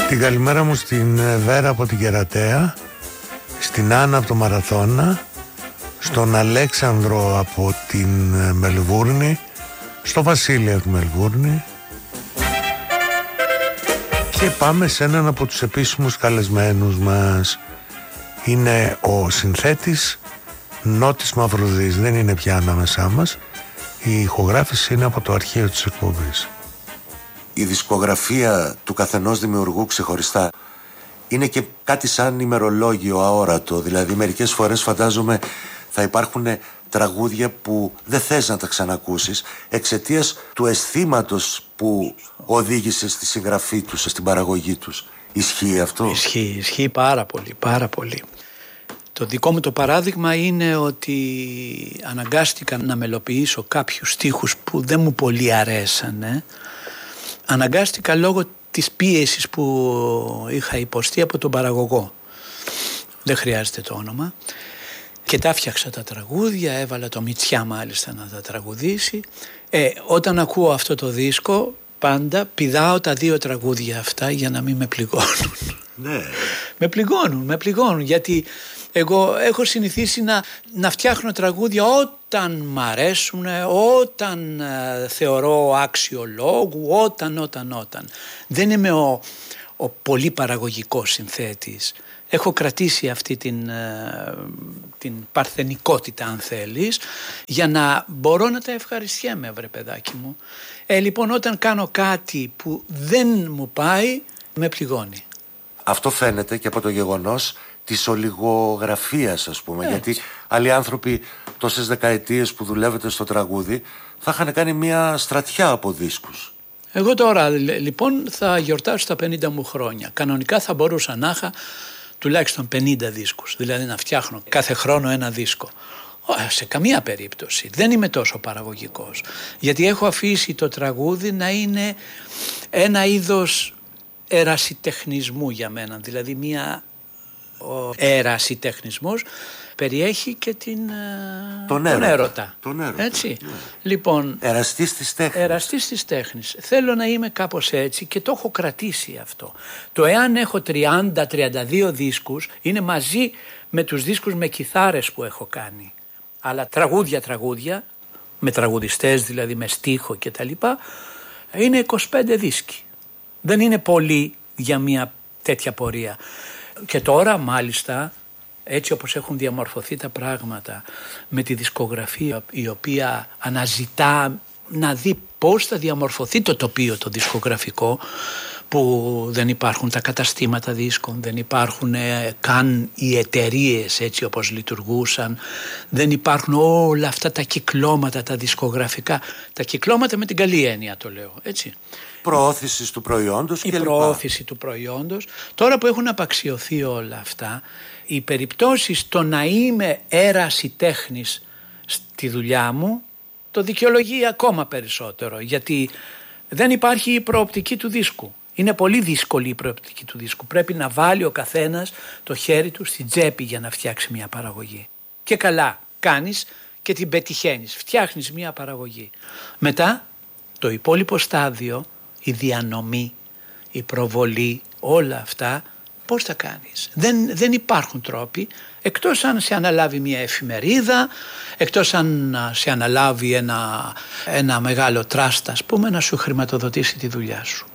Την καλημέρα μου στην Βέρα από την Κερατέα, στην Άννα από το Μαραθώνα, στον Αλέξανδρο από την Μελβούρνη, στο Βασίλη από τη Μελβούρνη, και πάμε σε έναν από τους επίσημους καλεσμένους μας. Είναι ο συνθέτης Νότης Μαυρουδής, δεν είναι πια ανάμεσά μας. Η ηχογράφηση είναι από το αρχείο της εκπομπής. Η δισκογραφία του καθενός δημιουργού ξεχωριστά είναι και κάτι σαν ημερολόγιο αόρατο. Δηλαδή μερικές φορές φαντάζομαι θα υπάρχουν τραγούδια που δεν θες να τα ξανακούσεις εξαιτίας του αισθήματος που οδήγησε στη συγγραφή τους, στην παραγωγή τους. Ισχύει αυτό? Ισχύει πάρα πολύ, πάρα πολύ. Το δικό μου το παράδειγμα είναι ότι αναγκάστηκα να μελοποιήσω κάποιους στίχους που δεν μου πολύ αρέσανε. Αναγκάστηκα λόγω της πίεσης που είχα υποστεί από τον παραγωγό. Δεν χρειάζεται το όνομα. Και τα φτιάξα τα τραγούδια, έβαλα το Μητσιά μάλιστα να τα τραγουδήσει. Όταν ακούω αυτό το δίσκο, πάντα πηδάω τα 2 τραγούδια αυτά για να μην με πληγώνουν. Ναι. Με πληγώνουν γιατί εγώ έχω συνηθίσει να φτιάχνω τραγούδια όταν μ' αρέσουν, όταν θεωρώ άξιο λόγου, όταν. Δεν είμαι ο πολύ παραγωγικός συνθέτης. Έχω κρατήσει αυτή την παρθενικότητα, αν θέλεις, για να μπορώ να τα ευχαριστιέμαι, βρε παιδάκι μου. Λοιπόν, όταν κάνω κάτι που δεν μου πάει, με πληγώνει. Αυτό φαίνεται και από το γεγονός της ολιγογραφίας, ας πούμε. Έτσι. Γιατί άλλοι άνθρωποι τόσες δεκαετίες που δουλεύετε στο τραγούδι θα είχαν κάνει μια στρατιά από δίσκους. Εγώ τώρα λοιπόν θα γιορτάσω τα 50 μου χρόνια. Κανονικά θα μπορούσα να είχα τουλάχιστον 50 δίσκους, δηλαδή να φτιάχνω κάθε χρόνο ένα δίσκο. Σε καμία περίπτωση, δεν είμαι τόσο παραγωγικός, γιατί έχω αφήσει το τραγούδι να είναι ένα είδος ερασιτεχνισμού για μένα, δηλαδή ο ερασιτεχνισμός περιέχει και τον έρωτα. Έτσι. Ναι. Λοιπόν, εραστής της τέχνης. Θέλω να είμαι κάπως έτσι και το έχω κρατήσει αυτό. Το εάν έχω 30-32 δίσκους είναι μαζί με τους δίσκους με κιθάρες που έχω κάνει. Αλλά τραγούδια, με τραγουδιστές δηλαδή, με στίχο και τα λοιπά, είναι 25 δίσκοι. Δεν είναι πολύ για μια τέτοια πορεία. Και τώρα μάλιστα, έτσι όπως έχουν διαμορφωθεί τα πράγματα, με τη δισκογραφία η οποία αναζητά να δει πώς θα διαμορφωθεί το τοπίο το δισκογραφικό, που δεν υπάρχουν τα καταστήματα δίσκων, δεν υπάρχουν καν οι εταιρείες έτσι όπως λειτουργούσαν, δεν υπάρχουν όλα αυτά τα κυκλώματα τα δισκογραφικά, τα κυκλώματα με την καλή έννοια το λέω, έτσι. Προώθηση του προϊόντος και προώθηση του προϊόντος. Τώρα που έχουν απαξιωθεί όλα αυτά, οι περιπτώσεις το να είμαι έραση τέχνης στη δουλειά μου το δικαιολογεί ακόμα περισσότερο, γιατί δεν υπάρχει η προοπτική του δίσκου. Είναι πολύ δύσκολη η προοπτική του δίσκου. Πρέπει να βάλει ο καθένας το χέρι του στην τσέπη για να φτιάξει μια παραγωγή. Και καλά κάνεις και την πετυχαίνεις. Φτιάχνεις μια παραγωγή. Μετά το υπόλοιπο στάδιο, η διανομή, η προβολή, όλα αυτά πώς θα κάνεις? Δεν υπάρχουν τρόποι, εκτός αν σε αναλάβει μια εφημερίδα, εκτός αν σε αναλάβει ένα μεγάλο τράστα, ας πούμε, να σου χρηματοδοτήσει τη δουλειά σου.